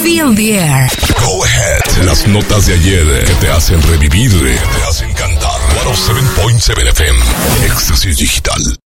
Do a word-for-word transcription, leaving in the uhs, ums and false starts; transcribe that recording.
Feel the Air. Go ahead. Las notas de ayer que te hacen revivir, que te hacen cantar. ciento siete punto siete F M. Éxtasis Digital.